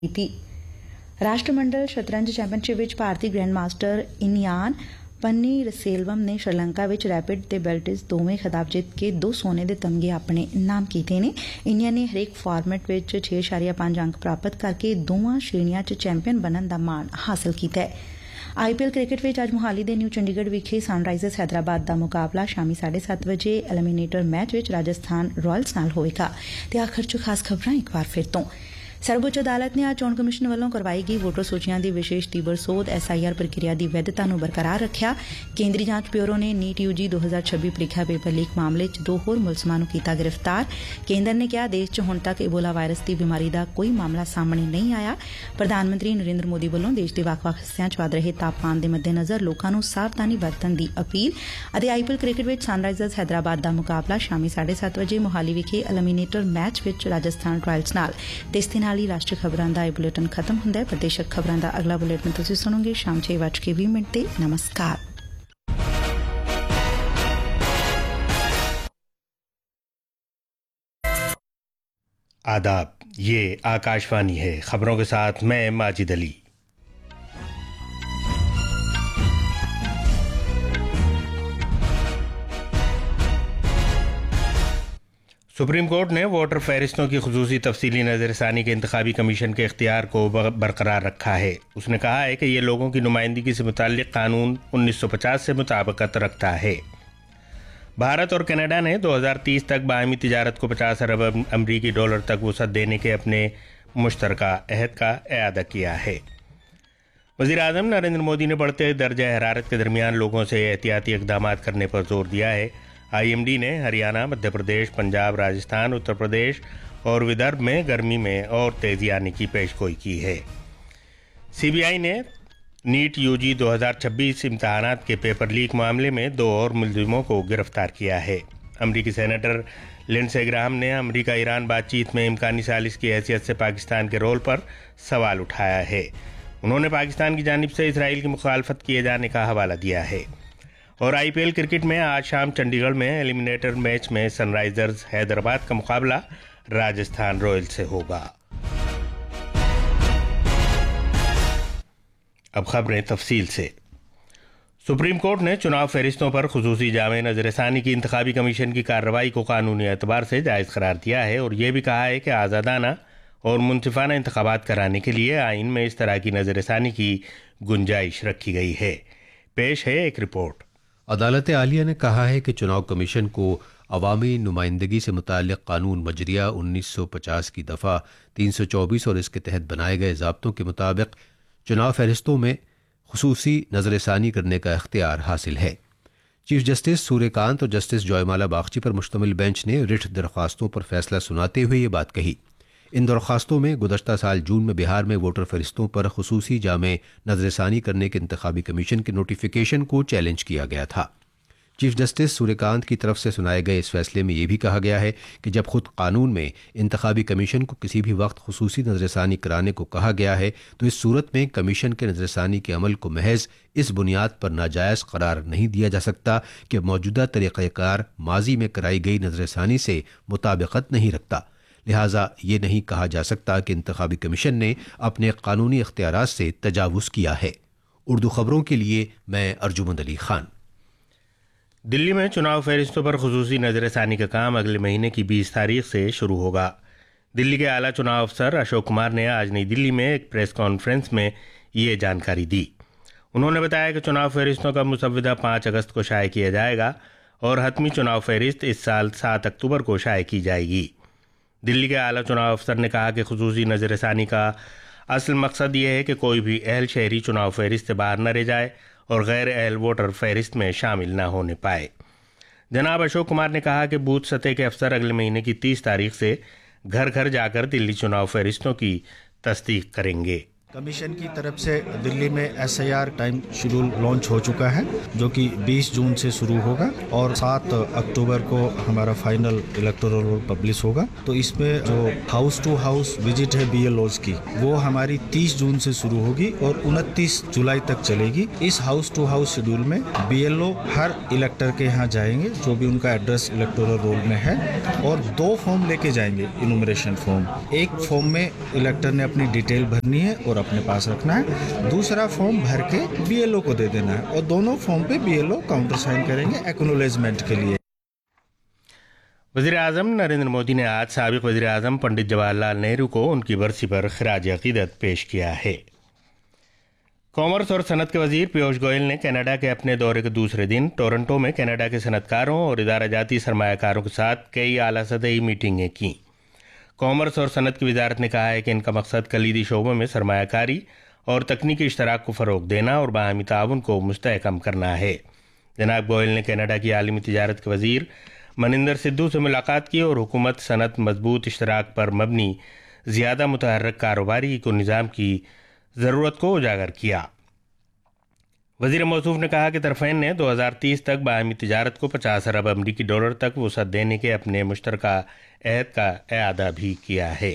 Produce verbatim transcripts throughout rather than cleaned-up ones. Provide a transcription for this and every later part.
ਕੀਤੀ। ਰਾਸ਼ਟਰਮੰਡਲ ਸ਼ਤਰੰਜ ਚੈਂਪੀਅਨਸ਼ਿਪ ਵਿੱਚ ਭਾਰਤੀ ਗ੍ਰੈਂਡ ਮਾਸਟਰ ਇਨਿਆਨ ਪਨੀਰਸੇਲਵਮ ਨੇ ਸ਼੍ਰੀਲੰਕਾ ਵਿੱਚ ਰੈਪਿਡ ਤੇ ਬੈਲਟਿਜ਼ ਦੋਵੇਂ ਖਿਤਾਬ ਜਿੱਤ ਕੇ ਦੋ ਸੋਨੇ ਦੇ ਤਮਗੇ ਆਪਣੇ ਨਾਮ ਕੀਤੇ ਨੇ। ਇੰਡੀਆ ਨੇ ਹਰੇਕ ਫਾਰਮੈਟ ਵਿੱਚ ਛੇ ਇਸ਼ਾਰੀਆ ਪੰਜ ਅੰਕ ਪ੍ਰਾਪਤ ਕਰਕੇ ਦੋਵਾਂ ਸ਼੍ਰੇਣੀਆਂ 'ਚ ਚੈਂਪੀਅਨ ਬਣਨ ਦਾ ਮਾਣ ਹਾਸਲ ਕੀਤਾ ਹੈ। ਆਈ ਪੀ ਐਲ ਕ੍ਰਿਕਟ ਵਿੱਚ ਅੱਜ ਮੁਹਾਲੀ ਦੇ ਨਿਊ ਚੰਡੀਗੜ੍ਹ ਵਿਖੇ ਸਨਰਾਈਜ਼ਰਸ ਹੈਦਰਾਬਾਦ ਦਾ ਮੁਕਾਬਲਾ ਸ਼ਾਮੀ ਸਾਢੇ ਸੱਤ ਵਜੇ ਐਲੀਮੀਨੇਟਰ ਮੈਚ ਵਿੱਚ ਰਾਜਸਥਾਨ ਰਾਇਲਸ ਨਾਲ ਹੋਵੇਗਾ। ਤੇ ਆਖਰ 'ਚ ਖਾਸ ਖਬਰਾਂ ਇੱਕ ਵਾਰ ਫਿਰ ਤੋਂ। ਸਰਵਉੱਚ ਅਦਾਲਤ ਨੇ ਅੱਜ ਚੋਣ ਕਮਿਸ਼ਨ ਵੱਲੋਂ ਕਰਵਾਈ ਗਈ ਵੋਟਰ ਸੂਚੀਆਂ ਦੀ ਵਿਸ਼ੇਸ਼ ਤੀਬਰ ਸੋਧ ਐਸ ਆਈ ਆਰ ਪ੍ਰਕਿਰਿਆ ਦੀ ਵੈਧਤਾ ਨੂੰ ਬਰਕਰਾਰ ਰੱਖਿਆ। ਕੇਂਦਰੀ ਜਾਂਚ ਬਿਊਰੋ ਨੇ ਨੀਟ ਯੂ ਜੀ ਦੋ ਹਜ਼ਾਰ ਛੱਬੀ ਪ੍ਰੀਖਿਆ ਪੇਪਰ ਲੀਕ ਮਾਮਲੇ 'ਚ ਦੋ ਹੋਰ ਮੁਲਜ਼ਮਾਂ ਨੂੰ ਕੀਤਾ ਗ੍ਰਿਫਤਾਰ। ਕੇਂਦਰ ਨੇ ਕਿਹਾ ਦੇਸ਼ 'ਚ ਹੁਣ ਤੱਕ ਇਬੋਲਾ ਵਾਇਰਸ ਦੀ ਬਿਮਾਰੀ ਦਾ ਕੋਈ ਮਾਮਲਾ ਸਾਹਮਣੇ ਨਹੀਂ ਆਇਆ। ਪ੍ਰਧਾਨ ਮੰਤਰੀ ਨਰਿੰਦਰ ਮੋਦੀ ਵੱਲੋਂ ਦੇਸ਼ ਦੇ ਵੱਖ-ਵੱਖ ਹਿੱਸਿਆਂ 'ਚ ਵਧ ਰਹੇ ਤਾਪਮਾਨ ਦੇ ਮੱਦੇਨਜ਼ਰ ਲੋਕਾਂ ਨੂੰ ਸਾਵਧਾਨੀ ਵਰਤਣ ਦੀ ਅਪੀਲ। ਅਤੇ ਆਈ ਪੀ ਐਲ ਕ੍ਰਿਕਟ ਵਿੱਚ ਸਨਰਾਈਜ਼ਰਸ ਹੈਦਰਾਬਾਦ ਦਾ ਮੁਕਾਬਲਾ ਸ਼ਾਮੀ ਸਾਢੇ ਸੱਤ ਵਜੇ ਮੋਹਾਲੀ ਵਿਖੇ ਐਲੀਮੀਨੇਟਰ ਮੈਚ ਵਿੱਚ ਰਾਜਸਥਾਨ ਰਾਇਲਸ ਨਾਲ। ਤੇ ਇਸ ਦੇ ਨਾਲ ਹੀ ਰਾਸ਼ਟਰੀ ਖਬਰਾਂ ਦਾ ਇਹ ਬੁਲੇਟਿਨ ਖਤਮ ਹੁੰਦਾ ਹੈ। ਪ੍ਰਦੇਸ਼ਕ ਖਬਰਾਂ ਦਾ ਅਗਲਾ ਬੁਲੇਟਿਨ ਤੁਸੀਂ ਸੁਣੋਗੇ ਸ਼ਾਮ ਛੇ ਵੱਜ ਕੇ ਵੀਹ ਮਿੰਟ ਤੇ। ਨਮਸਕਾਰ। आदाब, ये आकाशवाणी है। खबरों के साथ मैं माजिद अली। सुप्रीम कोर्ट ने वोटर फहरिस्तों की खुसूसी तफसीली नज़रसानी के इंतखाबी कमीशन के इख्तियार को बरकरार रखा है। उसने कहा है कि ये लोगों की नुमाइंदगी से मुताल्लिक कानून उन्नीस सौ पचास से मुताबिकत रखता है। भारत और कनाडा ने दो हज़ार तीस तक बाहमी तिजारत को पचास अरब अमरीकी डॉलर तक वसअत देने के अपने मुश्तरका अहद का इआदा किया है। वज़ीर आज़म नरेंद्र मोदी ने बढ़ते दर्जा हरारत के दरमियान लोगों से एहतियाती इक़दाम करने पर जोर दिया है। आई एम डी ने हरियाणा, मध्य प्रदेश, पंजाब, राजस्थान, उत्तर प्रदेश और विदर्भ में गर्मी में और तेज़ी आने की पेशगोई की है। सी बी आई ने नीट यू जी दो हज़ार छब्बीस इम्तहानात के पेपर लीक मामले में दो और मुलजिमों को गिरफ्तार किया है। अमरीकी सेनेटर लिंडसे ग्राहम ने अमरीका ईरान बातचीत में इम्कानी सालिस की हैसियत से पाकिस्तान के रोल पर सवाल उठाया है। उन्होंने पाकिस्तान की जानिब से इसराइल की मुखालफत किए जाने का हवाला दिया है। और आई पी एल क्रिकेट में आज शाम चंडीगढ़ में एलिमिनेटर मैच में सनराइजर्स हैदराबाद का मुकाबला राजस्थान रॉयल्स से होगा। अब खबरें तफसील से। सुप्रीम कोर्ट ने चुनाव फहरिस्तों पर खुसूसी जामे नजरसानी की इंतखाबी कमीशन की कार्रवाई को कानूनी एतबार से जायज़ करार दिया है और ये भी कहा है कि आज़ादाना और मुनसिफाना इंतखाबात कराने के लिए आइन में इस तरह की नजरसानी की गुंजाइश रखी गई है। पेश है एक रिपोर्ट। अदालत आलिया ने कहा है कि चुनाव कमीशन को अवामी नुमाइंदगी से मुताल्लिक़ कानून मजरिया उन्नीस सौ पचास की दफ़ा तीन सौ चौबीस और इसके तहत बनाए गए ज़ाब्तों के मुताबिक चुनाव फहरिस्तों में खुसूसी नज़रसानी करने का इख्तियार हासिल है। चीफ जस्टिस सूर्यकांत और जस्टिस जॉयमाला बागची पर मुश्तमिल बेंच ने रिट दरख्वास्तों पर फैसला सुनाते हुए ये बात कही। इन दरख्वास्तों में गुज़श्ता साल जून में बिहार में वोटर फहरिस्तों पर खुसूसी जामे नज़रसानी करने के इंतखाबी कमीशन के नोटिफिकेशन को चैलेंज किया गया था। चीफ जस्टिस सूर्यकांत की तरफ से सुनाए गए इस फैसले में यह भी कहा गया है कि जब खुद कानून में इंतखाबी कमीशन को किसी भी वक्त खुसूसी नज़रसानी कराने को कहा गया है तो इस सूरत में कमीशन के नज़रसानी के अमल को महज इस बुनियाद पर नाजायज़ करार नहीं दिया जा सकता कि मौजूदा तरीक़ाकार माजी में कराई गई नज़रसानी से मुताबिकत नहीं रखता। लिहाजा ये नहीं कहा जा सकता कि इंतखाबी कमीशन ने अपने कानूनी इख्तियारात से तजावुज़ किया है। उर्दू खबरों के लिए मैं अर्जुमंद अली खान। दिल्ली में चुनाव फहरिस्तों पर खुसूसी नज़रसानी का काम अगले महीने की बीस तारीख से शुरू होगा। दिल्ली के आला चुनाव अफसर अशोक कुमार ने आज नई दिल्ली में एक प्रेस कॉन्फ्रेंस में ये जानकारी दी। उन्होंने बताया कि चुनाव फहरिस्तों का मुसव्वदा पाँच अगस्त को शाये किया जाएगा और हतमी चुनाव फहरिस्त इस साल सात अक्टूबर को शाये की जाएगी। दिल्ली के आला चुनाव अफसर ने कहा कि खुसूसी नज़रसानी का असल मकसद ये है कि कोई भी अहल शहरी चुनाव फहरिस्त से बाहर न रह जाए और गैर अहल वोटर फहरिस्त में शामिल न होने पाए। जनाब अशोक कुमार ने कहा कि बूथ सतह के अफसर अगले महीने की तीस तारीख से घर घर जाकर दिल्ली चुनाव फहरिस्तों की तस्दीक करेंगे। कमीशन की तरफ से दिल्ली में S I R time schedule launch हो चुका है जो कि बीस जून से शुरू होगा और सात अक्टूबर को हमारा फाइनल इलेक्टोरल रोल पब्लिश होगा। तो इसमें जो हाउस टू हाउस विजिट है बी एल ओज़ की वो हमारी तीस जून से शुरू होगी और उनतीस जुलाई तक चलेगी। इस हाउस टू हाउस शेड्यूल में बी एल ओ हर इलेक्टर के यहाँ जाएंगे जो भी उनका एड्रेस इलेक्टोरल रोल में है और दो फॉर्म लेके जाएंगे इनुमरेशन फॉर्म। एक फॉर्म में इलेक्टर ने अपनी डिटेल भरनी है और अपने पास रखना है, दूसरा फॉर्म भर के बी एल ओ को दे देना है और दोनों फॉर्म पे B L O counter sign करेंगे एक्नॉलेजमेंट के लिए। वज़ीर आज़म नरेंद्र मोदी ने आज साबिक़ वज़ीर आज़म पंडित जवाहरलाल नेहरू को उनकी बरसी पर खिराज अक़ीदत पेश किया है। कॉमर्स और सनत के वज़ीर पीयूष गोयल ने कनाडा के अपने दौरे के दूसरे दिन टोरंटो में कनाडा के सनतकारों और इदारा जाती सरमायाकारों के साथ कई आला सतही मीटिंगें की। कॉमर्स और सनत की वजारत ने कहा है कि इनका मकसद कलीदी शोबों में सरमायाकारी और तकनीकी इश्तराक को फ़रोग़ देना और बाहमी ताउन को मुस्तहकम करना है। जनाब गोयल ने कनाडा की आलमी तिजारत के वज़ीर मनिंदर सिद्धू से मुलाकात की और हुकूमत सनत मजबूत इश्तराक पर मबनी ज़्यादा मुतहर्रिक कारोबारी को निज़ाम की ज़रूरत को उजागर किया। वज़ीर मौसूफ ने कहा कि तरफ़ैन ने दो हज़ार तीस तक बाहमी तिजारत को पचास अरब अमरीकी डॉलर तक वसअत देने के अपने मुश्तरका अहद का एआदा भी किया है।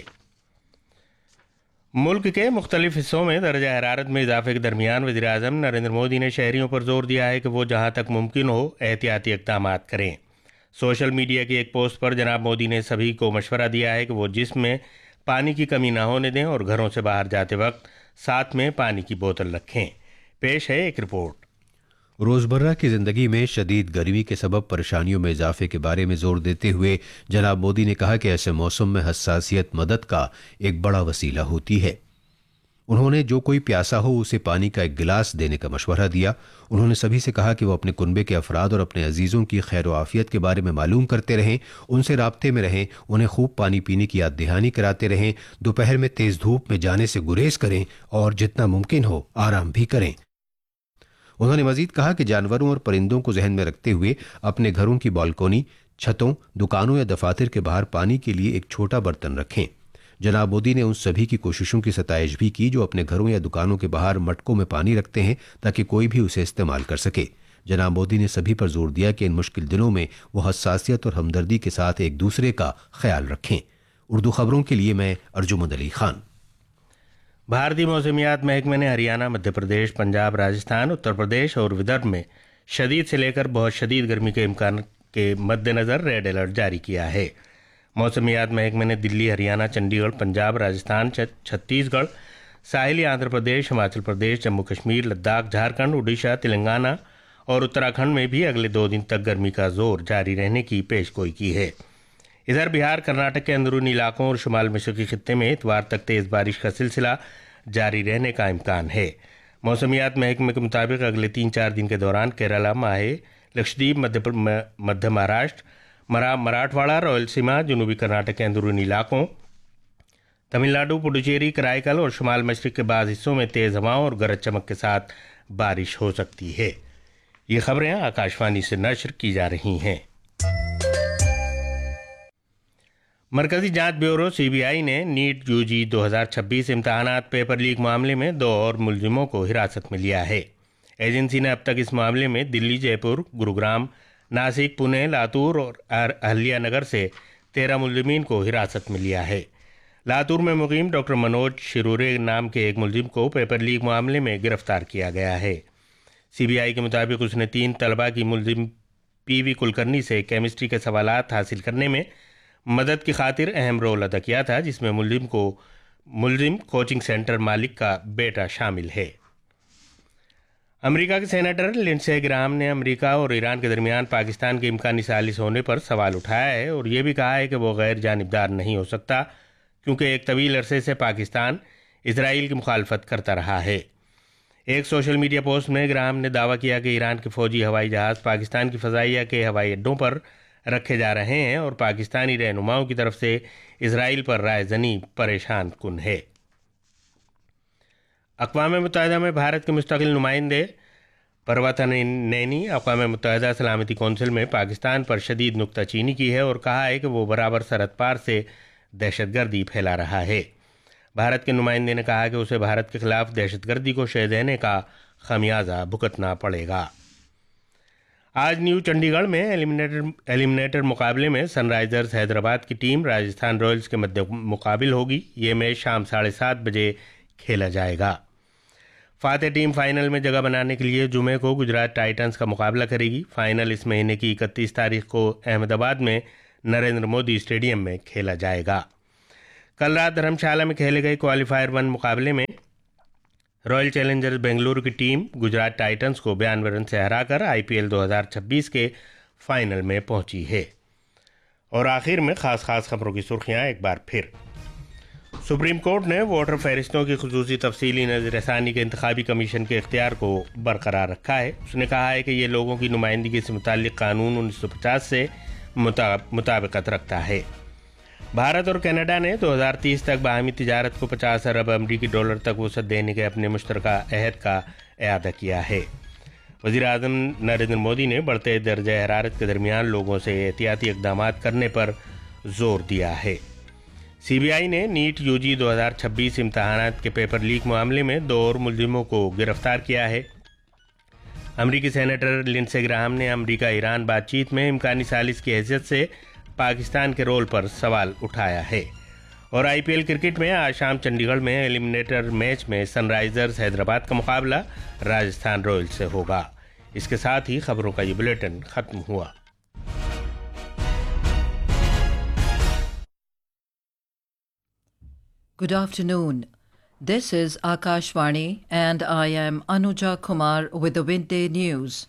मुल्क के मुख्तलिफ हिस्सों में दर्जा हरारत में इजाफे के दरमियान वज़ीर आज़म नरेंद्र मोदी ने शहरियों पर जोर दिया है कि वो जहाँ तक मुमकिन हो एहतियाती इक़दाम करें। सोशल मीडिया की एक पोस्ट पर जनाब मोदी ने सभी को मशवरा दिया है कि वो जिस्म पानी की कमी ना होने दें और घरों से बाहर जाते वक्त साथ में पानी की बोतल रखें। पेश है एक रिपोर्ट। रोज़मर्रा की ज़िंदगी में शदीद गर्मी के सबब परेशानियों में इजाफे के बारे में जोर देते हुए जनाब मोदी ने कहा कि ऐसे मौसम में हसासियत मदद का एक बड़ा वसीला होती है। उन्होंने जो कोई प्यासा हो उसे पानी का एक गिलास देने का मशवरा दिया। उन्होंने सभी से कहा कि वो अपने कुनबे के अफराद और अपने अजीज़ों की खैर आफियत के बारे में मालूम करते रहें, उनसे राब्ते में रहें, उन्हें खूब पानी पीने की याद दहानी कराते रहें, दोपहर में तेज़ धूप में जाने से गुरेज करें और जितना मुमकिन हो आराम भी करें। उन्होंने मजीद कहा कि जानवरों और परिंदों को जहन में रखते हुए अपने घरों की बालकोनी, छतों, दुकानों या दफातर के बाहर पानी के लिए एक छोटा बर्तन रखें। जनाब मोदी ने उन सभी की कोशिशों की सताइश भी की जो अपने घरों या दुकानों के बाहर मटकों में पानी रखते हैं ताकि कोई भी उसे इस्तेमाल कर सके। जनाब मोदी ने सभी पर जोर दिया कि इन मुश्किल दिनों में वो हसासियत और हमदर्दी के साथ एक दूसरे का ख्याल रखें। उर्दू खबरों के लिए मैं अर्जुमंद अली खान। भारतीय मौसमियात महकमे ने हरियाणा, मध्य प्रदेश, पंजाब, राजस्थान, उत्तर प्रदेश और विदर्भ में शदीद से लेकर बहुत शदीद गर्मी के इम्कान के मद्देनज़र रेड अलर्ट जारी किया है। मौसमियात महकमे ने दिल्ली, हरियाणा, चंडीगढ़, पंजाब, राजस्थान, छत्तीसगढ़, साहिली आंध्र प्रदेश, हिमाचल प्रदेश, जम्मू कश्मीर, लद्दाख, झारखंड, उड़ीसा, तेलंगाना और उत्तराखंड में भी अगले दो दिन तक गर्मी का जोर जारी रहने की पेशगोई की है। इधर बिहार, कर्नाटक के अंदरूनी इलाकों और शुमाल मशरक़ी खित्ते में इतवार तक तेज़ बारिश का सिलसिला जारी रहने का इम्कान है। मौसमियात महकमे के मुताबिक अगले तीन चार दिन के दौरान केरला, माहे, लक्षद्वीप, मध्य मध्य महाराष्ट्र, मरा मराठवाड़ा, रायलसीमा, जनूबी कर्नाटक के अंदरूनी इलाकों, तमिलनाडु, पुडुचेरी, कराईकल और शुमाल मशरक़ के बाद हिस्सों में तेज़ हवाओं और गरज चमक के साथ बारिश हो सकती है। ये खबरें आकाशवाणी से नश्र की जा रही हैं। मरकजी जांच ब्यूरो सी बी आई ने नीट यू जी दो हज़ार छब्बीस इम्तहानात पेपर लीक मामले में दो और मुलजिमों को हिरासत में लिया है। एजेंसी ने अब तक इस मामले में दिल्ली, जयपुर, गुरुग्राम, नासिक, पुणे, लातूर और अहल्या नगर से तेरह मुलजिमीन को हिरासत में लिया है। लातूर में मुकीम डॉक्टर मनोज शिरूरे नाम के एक मुलजिम को पेपर लीक मामले में गिरफ्तार किया गया है। सीबीआई के मुताबिक उसने तीन तलबा की मुलजिम पीवी कुलकर्णी से केमिस्ट्री के सवालात हासिल करने में मदद की खातिर अहम रोल अदा किया था, जिसमें मुलजिम को मुलजिम कोचिंग सेंटर मालिक का बेटा शामिल है। अमेरिका के सेनेटर लिंडसे ग्राहम ने अमेरिका और ईरान के दरमियान पाकिस्तान के इम्कानी सालिस होने पर सवाल उठाया है और ये भी कहा है कि वो गैर जानिबदार नहीं हो सकता, क्योंकि एक तवील अरसे से पाकिस्तान इसराइल की मुखालफत करता रहा है। एक सोशल मीडिया पोस्ट में ग्राहम ने दावा किया कि ईरान के फौजी हवाई जहाज़ पाकिस्तान की फ़ज़ाइया के हवाई अड्डों पर रखे जा रहे हैं और पाकिस्तानी रहनुमाओं की तरफ से इसराइल पर रायज़नी परेशान कुन है। अक़वाम मुत्तहिदा में भारत के मुस्तक़िल नुमाइंदे परवता नैनी अक़वाम मुत्तहिदा सलामती कौंसिल में पाकिस्तान पर शदीद नुक्ताचीनी की है और कहा है कि वो बराबर सरहद पार से दहशतगर्दी फैला रहा है। भारत के नुमाइंदे ने कहा कि उसे भारत के खिलाफ दहशतगर्दी को शह देने का खमियाजा भुगतना पड़ेगा। आज न्यू चंडीगढ़ में एलिमिनेटर एलिमिनेटर मुकाबले में सनराइजर्स हैदराबाद की टीम राजस्थान रॉयल्स के मध्य मुकाबिल होगी। ये मैच शाम साढ़े सात बजे खेला जाएगा। फातेह टीम फाइनल में जगह बनाने के लिए जुमे को गुजरात टाइटंस का मुकाबला करेगी। फाइनल इस महीने की इकतीस तारीख को अहमदाबाद में नरेंद्र मोदी स्टेडियम में खेला जाएगा। कल रात धर्मशाला में खेले गए क्वालिफायर वन मुकाबले में रॉयल चैलेंजर्स बेंगलुरु की टीम गुजरात टाइटंस को बयानवे रन से हराकर आईपीएल दो हज़ार छब्बीस के फाइनल में पहुंची है। और आखिर में खास खास खबरों की सुर्खियां एक बार फिर। सुप्रीम कोर्ट ने वोटर फहरिस्तों की खुसूसी तफसीली नज़रसानी के इंतखाबी कमीशन के इख्तियार को बरकरार रखा है। उसने कहा है कि ये लोगों की नुमाइंदगी से मुताल्लिक कानून उन्नीस सौ पचास से मुताबिकत रखता है। भारत और कनाडा ने दो हज़ार तीस तक बाहमी तिजारत को पचास अरब अमरीकी डॉलर तक वसअत देने के अपने मुश्तरका अहद का इआदा किया है। वज़ीर आज़म नरेंद्र मोदी ने बढ़ते दर्जे हरारत के दरमियान लोगों से एहतियाती इक़दाम करने पर जोर दिया है। सीबीआई ने नीट यूजी दो हज़ार छब्बीस इम्तहानात के पेपर लीक मामले में दो और मुलजिमों को गिरफ्तार किया है। अमरीकी सेनेटर लिंडसे ग्राहम ने अमरीका ईरान बातचीत में इम्कानी सालिस की हैसियत से पाकिस्तान के रोल पर सवाल उठाया है। और आईपीएल क्रिकेट में आज शाम चंडीगढ़ में एलिमिनेटर मैच में सनराइजर्स हैदराबाद का मुकाबला राजस्थान रॉयल्स से होगा। इसके साथ ही खबरों का ये बुलेटिन खत्म हुआ। Good afternoon. This is Akashvani and I am Anuja Kumar with the Midday News.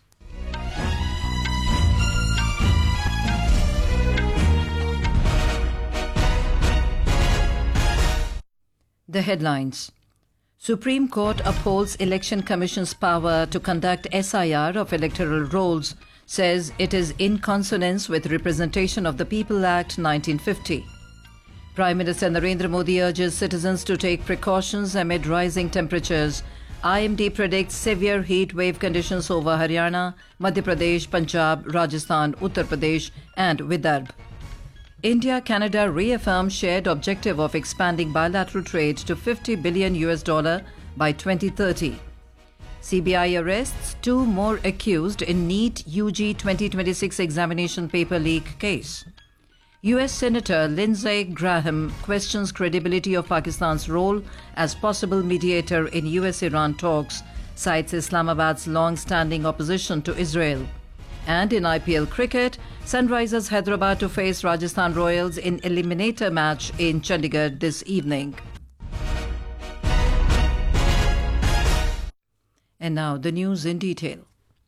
The headlines. Supreme Court upholds Election Commission's power to conduct S I R of electoral rolls, says it is in consonance with Representation of the People Act nineteen fifty. Prime Minister Narendra Modi urges citizens to take precautions amid rising temperatures. I M D predicts severe heat wave conditions over Haryana, Madhya Pradesh, Punjab, Rajasthan, Uttar Pradesh and Vidarbh. India-Canada reaffirms shared objective of expanding bilateral trade to fifty billion U S dollar by twenty thirty. C B I arrests two more accused in NEET U G twenty twenty-six examination paper leak case. U S Senator Lindsey Graham questions credibility of Pakistan's role as possible mediator in U S Iran talks, cites Islamabad's long-standing opposition to Israel. And in I P L cricket, Sunrisers Hyderabad to face Rajasthan Royals in eliminator match in Chandigarh this evening. And now the news in detail.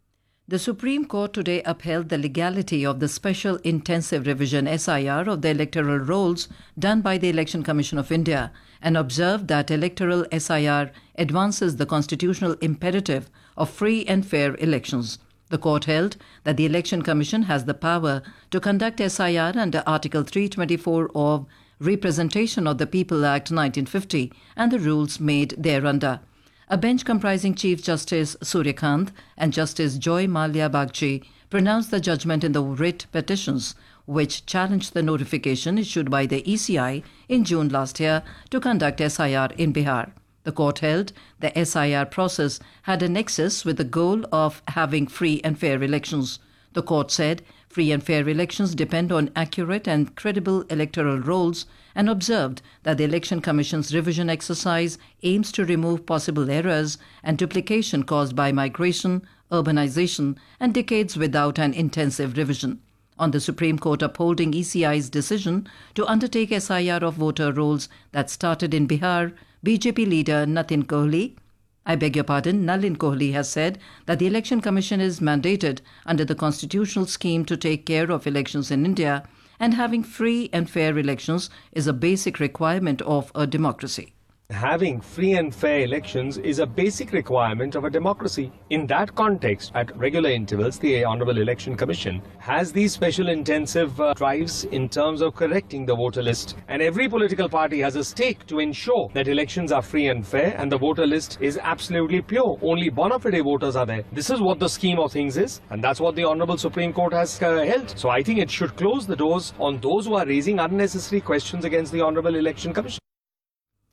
The Supreme Court today upheld the legality of the Special Intensive Revision S I R of the electoral rolls done by the Election Commission of India and observed that electoral S I R advances the constitutional imperative of free and fair elections. The court held that the Election Commission has the power to conduct S I R under Article three twenty-four of Representation of the People Act nineteen fifty and the rules made thereunder. A bench comprising Chief Justice Suryakant and Justice Joy Malia Bagchi pronounced the judgment in the writ petitions which challenged the notification issued by the E C I in June last year to conduct S I R in Bihar. The court held the S I R process had a nexus with the goal of having free and fair elections. The court said free and fair elections depend on accurate and credible electoral rolls and observed that the Election Commission's revision exercise aims to remove possible errors and duplication caused by migration, urbanization, and decades without an intensive revision. On the Supreme Court upholding E C I's decision to undertake S I R of voter rolls that started in Bihar, B J P leader Nitin Kohli, I beg your pardon, Nalin Kohli has said that the Election Commission is mandated under the constitutional scheme to take care of elections in India, and having free and fair elections is a basic requirement of a democracy. Having free and fair elections is a basic requirement of a democracy. In that context, at regular intervals, the Honorable Election Commission has these special intensive uh, drives in terms of correcting the voter list. And every political party has a stake to ensure that elections are free and fair and the voter list is absolutely pure. Only bona fide voters are there. This is what the scheme of things is, and that's what the Honorable Supreme Court has uh, held. So I think it should close the doors on those who are raising unnecessary questions against the Honorable Election Commission.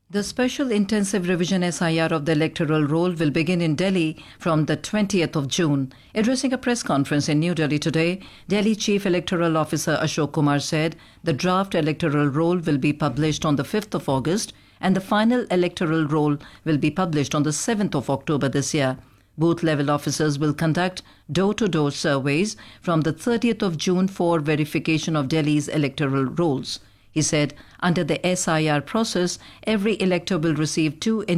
The special intensive revision S I R of the electoral roll will begin in Delhi from the twentieth of June. Addressing a press conference in New Delhi today, Delhi Chief Electoral Officer Ashok Kumar said the draft electoral roll will be published on the fifth of August and the final electoral roll will be published on the seventh of October this year. Booth-level officers will conduct door-to-door surveys from the thirtieth of June for verification of Delhi's electoral rolls. He said, under the S I R process, every elector will receive two